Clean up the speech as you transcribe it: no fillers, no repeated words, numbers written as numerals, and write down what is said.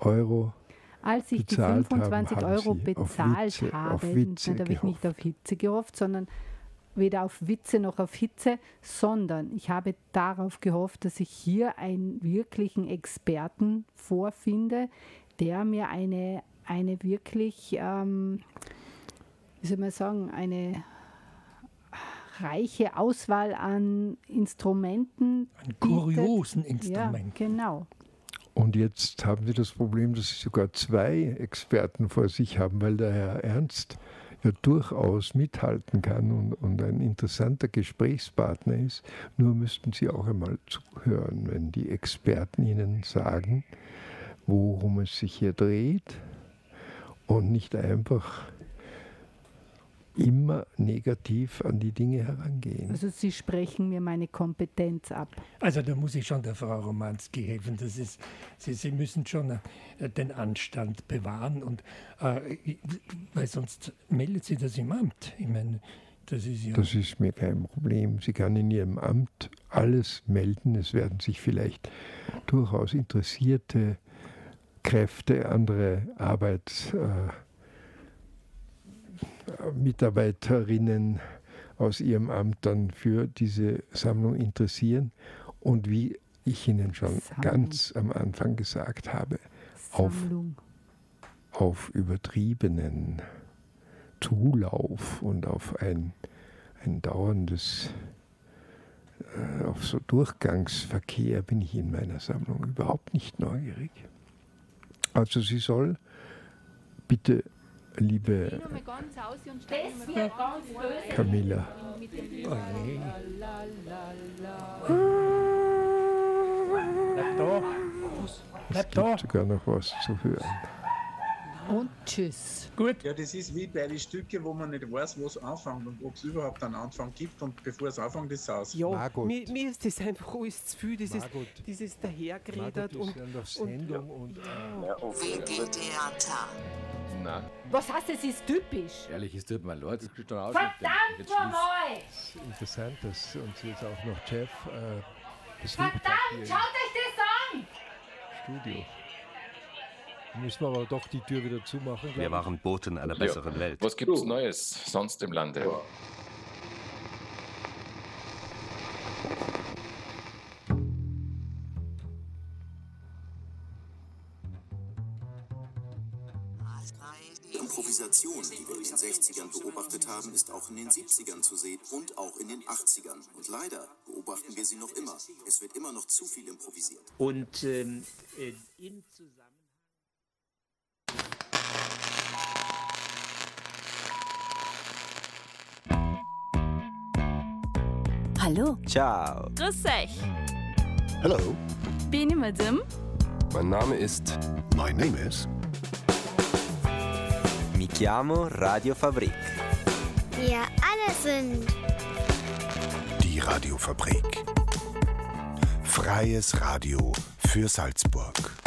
Euro Als ich die bezahlt 25 haben, Euro Sie bezahlt auf habe, Witze dann habe ich nicht gehofft. auf Hitze gehofft, sondern weder auf Witze noch auf Hitze, sondern ich habe darauf gehofft, dass ich hier einen wirklichen Experten vorfinde, der mir eine wirklich, wie soll man sagen, eine reiche Auswahl an Instrumenten An bietet. kuriosen Ja, Instrumenten. genau. Und jetzt haben Sie das Problem, dass Sie sogar 2 Experten vor sich haben, weil der Herr Ernst ja durchaus mithalten kann und ein interessanter Gesprächspartner ist. Nur müssten Sie auch einmal zuhören, wenn die Experten Ihnen sagen, worum es sich hier dreht und nicht einfach immer negativ an die Dinge herangehen. Also Sie sprechen mir meine Kompetenz ab. Also da muss ich schon der Frau Romanski helfen. Das ist, Sie müssen schon den Anstand bewahren, und weil sonst meldet sie das im Amt. Ich meine, das ist ja... Das ist mir kein Problem. Sie kann in ihrem Amt alles melden. Es werden sich vielleicht durchaus interessierte Kräfte, andere Mitarbeiterinnen aus ihrem Amt dann für diese Sammlung interessieren. Und wie ich Ihnen schon ganz am Anfang gesagt habe, auf übertriebenen Zulauf und auf ein dauerndes, auf so Durchgangsverkehr bin ich in meiner Sammlung überhaupt nicht neugierig. Also sie soll bitte, liebe Camilla. Es gibt sogar noch was zu hören. Und tschüss. Gut. Ja, das ist wie bei den Stücken, wo man nicht weiß, wo es anfängt und ob es überhaupt einen Anfang gibt, und bevor es anfängt, ist es aus. Ja, mir ist das einfach alles zu viel, dieses Dahergeredet und Sendung und WG-Theater. Na, Was heißt, es ist typisch? ehrlich, es tut mir leid. Verdammt nochmal! interessant, dass uns jetzt auch noch Jeff besucht Verdammt, hat hier schaut euch das an! im Studio. Müssen wir aber doch die Tür wieder zumachen. Wir waren Boten einer besseren Welt. Was gibt's Neues sonst im Lande? Die Improvisation, die wir in den 60ern beobachtet haben, ist auch in den 70ern zu sehen und auch in den 80ern. Und leider beobachten wir sie noch immer. Es wird immer noch zu viel improvisiert. Und im Zusammenhang... Hallo. Ciao. Grüß euch. Hello. Bin ich Madame? Mein Name ist... My name is... Mi chiamo Radio Fabrik. Wir alle sind... Die Radiofabrik. Freies Radio für Salzburg.